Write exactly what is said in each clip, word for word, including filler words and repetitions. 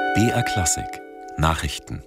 B R Klassik Nachrichten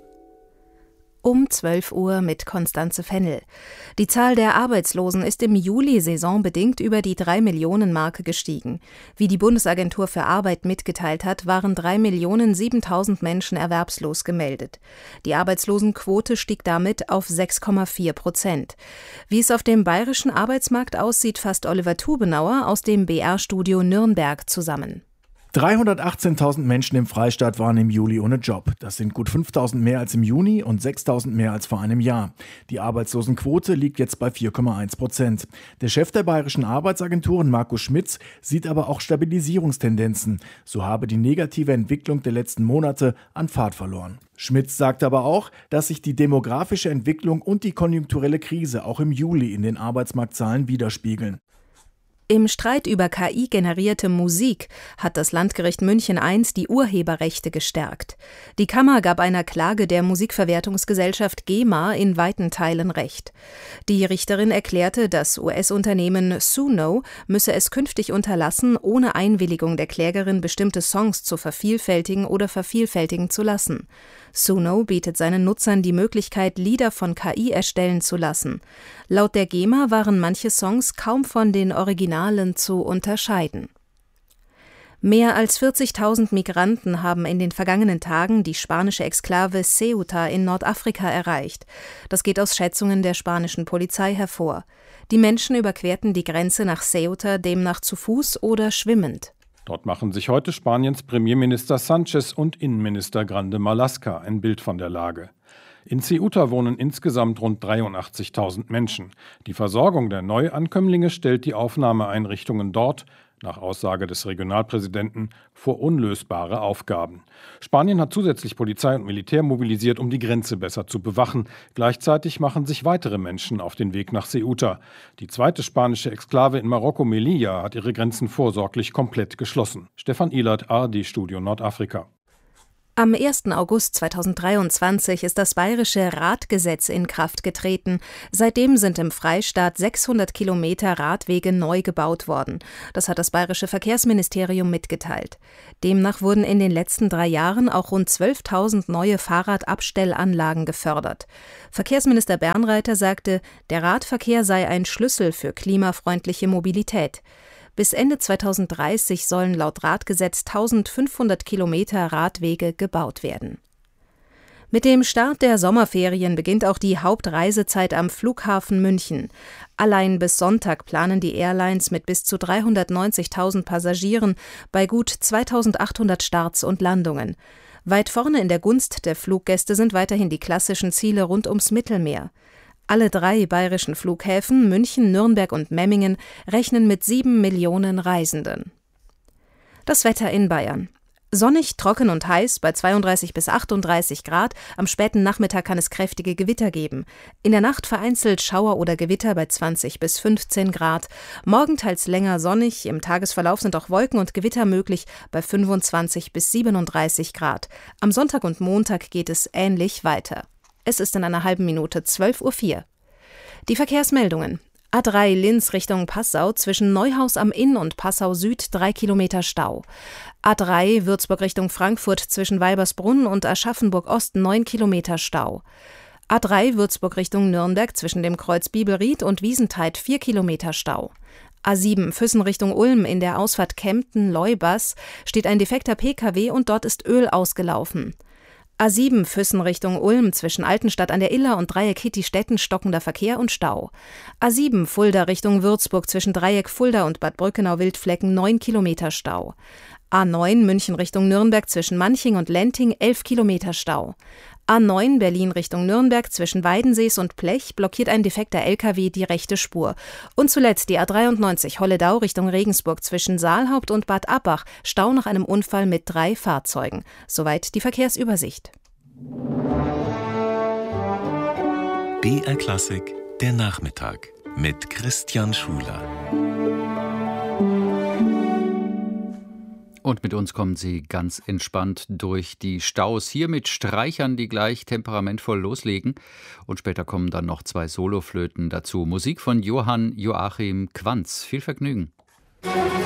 Um zwölf Uhr mit Konstanze Fennel. Die Zahl der Arbeitslosen ist im Juli saisonbedingt über die drei Millionen Marke gestiegen. Wie die Bundesagentur für Arbeit mitgeteilt hat, waren drei Millionen siebentausend Menschen erwerbslos gemeldet. Die Arbeitslosenquote stieg damit auf sechs Komma vier Prozent. Wie es auf dem bayerischen Arbeitsmarkt aussieht, fasst Oliver Tubenauer aus dem B R-Studio Nürnberg zusammen. dreihundertachtzehntausend Menschen im Freistaat waren im Juli ohne Job. Das sind gut fünftausend mehr als im Juni und sechstausend mehr als vor einem Jahr. Die Arbeitslosenquote liegt jetzt bei vier Komma eins Prozent. Der Chef der bayerischen Arbeitsagenturen, Markus Schmitz, sieht aber auch Stabilisierungstendenzen. So habe die negative Entwicklung der letzten Monate an Fahrt verloren. Schmitz sagt aber auch, dass sich die demografische Entwicklung und die konjunkturelle Krise auch im Juli in den Arbeitsmarktzahlen widerspiegeln. Im Streit über K I-generierte Musik hat das Landgericht München I die Urheberrechte gestärkt. Die Kammer gab einer Klage der Musikverwertungsgesellschaft GEMA in weiten Teilen Recht. Die Richterin erklärte, das U S-Unternehmen Suno müsse es künftig unterlassen, ohne Einwilligung der Klägerin bestimmte Songs zu vervielfältigen oder vervielfältigen zu lassen. Suno bietet seinen Nutzern die Möglichkeit, Lieder von K I erstellen zu lassen. Laut der GEMA waren manche Songs kaum von den Originalen zu unterscheiden. Mehr als vierzigtausend Migranten haben in den vergangenen Tagen die spanische Exklave Ceuta in Nordafrika erreicht. Das geht aus Schätzungen der spanischen Polizei hervor. Die Menschen überquerten die Grenze nach Ceuta demnach zu Fuß oder schwimmend. Dort machen sich heute Spaniens Premierminister Sánchez und Innenminister Grande Marlaska ein Bild von der Lage. In Ceuta wohnen insgesamt rund dreiundachtzigtausend Menschen. Die Versorgung der Neuankömmlinge stellt die Aufnahmeeinrichtungen dort, nach Aussage des Regionalpräsidenten, vor unlösbare Aufgaben. Spanien hat zusätzlich Polizei und Militär mobilisiert, um die Grenze besser zu bewachen. Gleichzeitig machen sich weitere Menschen auf den Weg nach Ceuta. Die zweite spanische Exklave in Marokko, Melilla, hat ihre Grenzen vorsorglich komplett geschlossen. Stefan Ehlert, A R D-Studio Nordafrika. Am ersten August zweitausenddreiundzwanzig ist das bayerische Radgesetz in Kraft getreten. Seitdem sind im Freistaat sechshundert Kilometer Radwege neu gebaut worden. Das hat das bayerische Verkehrsministerium mitgeteilt. Demnach wurden in den letzten drei Jahren auch rund zwölftausend neue Fahrradabstellanlagen gefördert. Verkehrsminister Bernreiter sagte, der Radverkehr sei ein Schlüssel für klimafreundliche Mobilität. Bis Ende zweitausenddreißig sollen laut Radgesetz eintausendfünfhundert Kilometer Radwege gebaut werden. Mit dem Start der Sommerferien beginnt auch die Hauptreisezeit am Flughafen München. Allein bis Sonntag planen die Airlines mit bis zu dreihundertneunzigtausend Passagieren bei gut zweitausendachthundert Starts und Landungen. Weit vorne in der Gunst der Fluggäste sind weiterhin die klassischen Ziele rund ums Mittelmeer. Alle drei bayerischen Flughäfen, München, Nürnberg und Memmingen, rechnen mit sieben Millionen Reisenden. Das Wetter in Bayern. Sonnig, trocken und heiß bei zweiunddreißig bis achtunddreißig Grad. Am späten Nachmittag kann es kräftige Gewitter geben. In der Nacht vereinzelt Schauer oder Gewitter bei zwanzig bis fünfzehn Grad. Morgen teils länger sonnig. Im Tagesverlauf sind auch Wolken und Gewitter möglich bei fünfundzwanzig bis siebenunddreißig Grad. Am Sonntag und Montag geht es ähnlich weiter. Es ist in einer halben Minute zwölf Uhr vier. Die Verkehrsmeldungen. A drei Linz Richtung Passau, zwischen Neuhaus am Inn und Passau Süd drei Kilometer Stau. A drei Würzburg Richtung Frankfurt, zwischen Weibersbrunn und Aschaffenburg Ost neun Kilometer Stau. A drei Würzburg Richtung Nürnberg, zwischen dem Kreuz Bibelried und Wiesentheid vier Kilometer Stau. A sieben Füssen Richtung Ulm, in der Ausfahrt Kempten-Leubers steht ein defekter P K W und dort ist Öl ausgelaufen. A sieben Füssen Richtung Ulm, zwischen Altenstadt an der Iller und Dreieck Hitti-Stetten stockender Verkehr und Stau. A sieben Fulda Richtung Würzburg, zwischen Dreieck Fulda und Bad Brückenau-Wildflecken neun Kilometer Stau. A neun München Richtung Nürnberg, zwischen Manching und Lenting elf Kilometer Stau. A neun Berlin Richtung Nürnberg, zwischen Weidensees und Blech blockiert ein defekter L K W die rechte Spur. Und zuletzt die A dreiundneunzig Holledau Richtung Regensburg, zwischen Saalhaupt und Bad Abbach, Stau nach einem Unfall mit drei Fahrzeugen. Soweit die Verkehrsübersicht. B R Klassik, der Nachmittag mit Christian Schuler. Und mit uns kommen Sie ganz entspannt durch die Staus. Hier mit Streichern, die gleich temperamentvoll loslegen. Und später kommen dann noch zwei Soloflöten dazu. Musik von Johann Joachim Quanz. Viel Vergnügen.